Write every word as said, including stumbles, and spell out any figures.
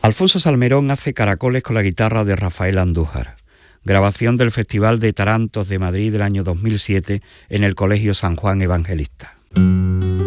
Alfonso Salmerón hace caracoles con la guitarra de Rafael Andújar. Grabación del Festival de Tarantos de Madrid del año dos mil siete en el Colegio San Juan Evangelista.